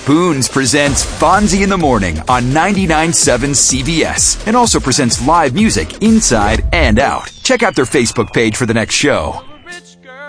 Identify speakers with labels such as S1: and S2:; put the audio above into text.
S1: Spoons presents Fonzie in the Morning on 99.7 CBS and also presents live music inside and out. Check out their Facebook page for the next show.